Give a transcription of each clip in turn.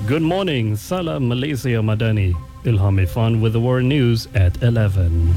Good morning, Salam Malaysia Madani. Ilham Irfan with the world news at 11.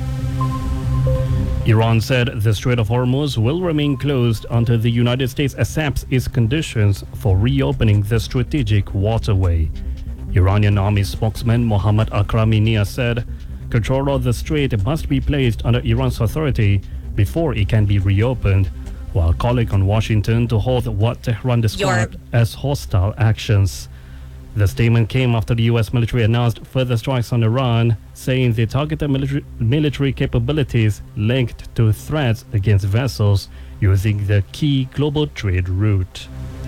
Iran said the Strait of Hormuz will remain closed until the United States accepts its conditions for reopening the strategic waterway. Iranian army spokesman Mohammad Akrami said control of the strait must be placed under Iran's authority before it can be reopened, while calling on Washington to halt what Tehran described as hostile actions. The statement came after the U.S. military announced further strikes on Iran, saying they targeted military capabilities linked to threats against vessels using the key global trade route.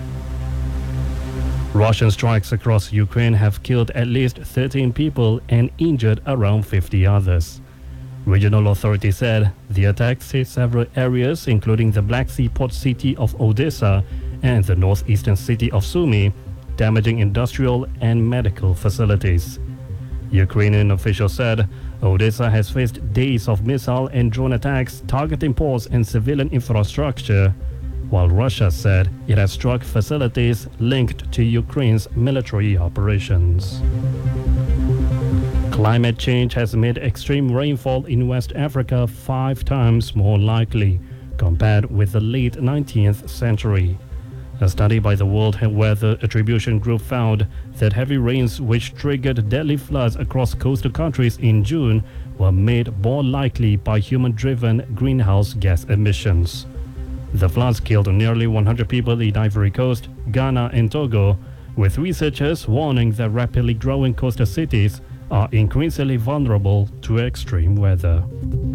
Russian strikes across Ukraine have killed at least 13 people and injured around 50 others. Regional authorities said the attacks hit several areas, including the Black Sea port city of Odessa and the northeastern city of Sumy, damaging industrial and medical facilities. Ukrainian officials said Odessa has faced days of missile and drone attacks targeting ports and civilian infrastructure, while Russia said it has struck facilities linked to Ukraine's military operations. Climate change has made extreme rainfall in West Africa 5 times more likely compared with the late 19th century. A study by the World Weather Attribution Group found that heavy rains which triggered deadly floods across coastal countries in June were made more likely by human-driven greenhouse gas emissions. The floods killed nearly 100 people in Ivory Coast, Ghana and Togo, with researchers warning that rapidly growing coastal cities are increasingly vulnerable to extreme weather.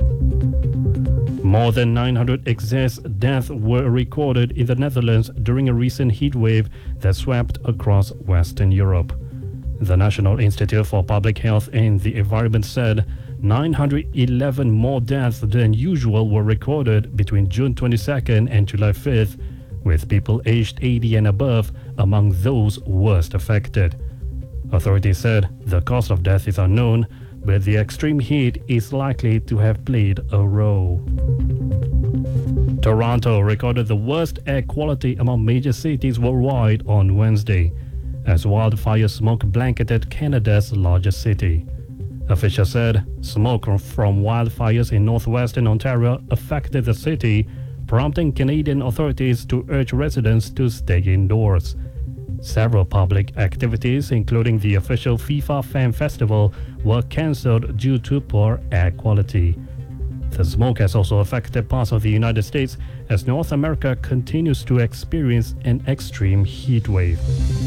More than 900 excess deaths were recorded in the Netherlands during a recent heat wave that swept across Western Europe. The National Institute for Public Health and the Environment said 911 more deaths than usual were recorded between June 22nd and July 5th, with people aged 80 and above among those worst affected. Authorities said the cause of death is unknown, but the extreme heat is likely to have played a role. Toronto recorded the worst air quality among major cities worldwide on Wednesday, as wildfire smoke blanketed Canada's largest city. Officials said smoke from wildfires in northwestern Ontario affected the city, prompting Canadian authorities to urge residents to stay indoors. Several public activities, including the official FIFA Fan Festival, were cancelled due to poor air quality. The smoke has also affected parts of the United States as North America continues to experience an extreme heat wave.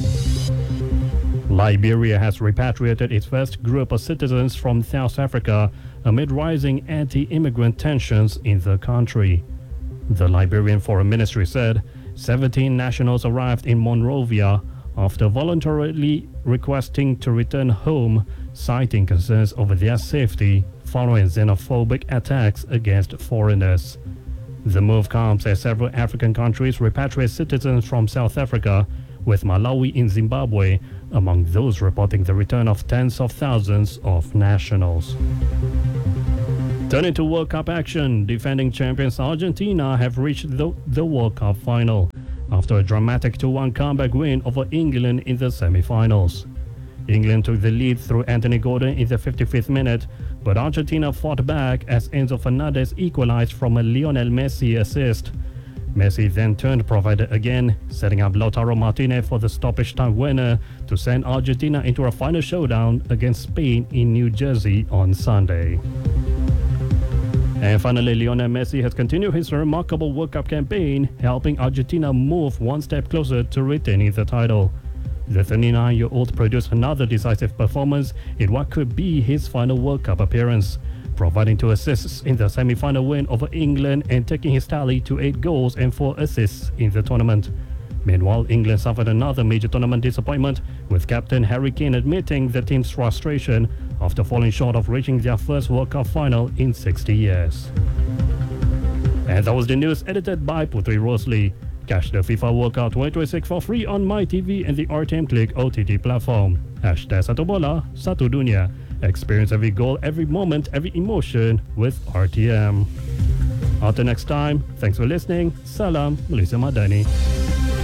Liberia has repatriated its first group of citizens from South Africa amid rising anti-immigrant tensions in the country. The Liberian Foreign Ministry said 17 nationals arrived in Monrovia after voluntarily requesting to return home, citing concerns over their safety following xenophobic attacks against foreigners. The move comes as several African countries repatriate citizens from South Africa, with Malawi and Zimbabwe among those reporting the return of tens of thousands of nationals. Turning to World Cup action, defending champions Argentina have reached the World Cup final after a dramatic 2-1 comeback win over England in the semi-finals. England took the lead through Anthony Gordon in the 55th minute, but Argentina fought back as Enzo Fernandez equalized from a Lionel Messi assist. Messi then turned provider again, setting up Lautaro Martinez for the stoppage time winner to send Argentina into a final showdown against Spain in New Jersey on Sunday. And finally, Lionel Messi has continued his remarkable World Cup campaign, helping Argentina move one step closer to retaining the title. The 39-year-old produced another decisive performance in what could be his final World Cup appearance, providing 2 assists in the semi-final win over England and taking his tally to 8 goals and 4 assists in the tournament. Meanwhile, England suffered another major tournament disappointment, with captain Harry Kane admitting the team's frustration after falling short of reaching their first World Cup final in 60 years. And that was the news edited by Putri Rosli. Catch the FIFA World Cup 2026 for free on MyTV and the RTM Click OTT platform. #Satu Bola, Satu Dunia. Experience every goal, every moment, every emotion with RTM. Until next time, thanks for listening. Salam Malaysia Madani.